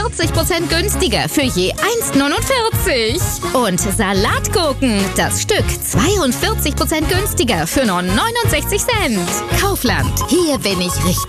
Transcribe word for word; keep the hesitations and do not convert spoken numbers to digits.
vierzig Prozent günstiger für je eins neunundvierzig. Und Salatgurken, das Stück zweiundvierzig Prozent günstiger für nur neunundsechzig Cent. Kaufland, hier bin ich richtig.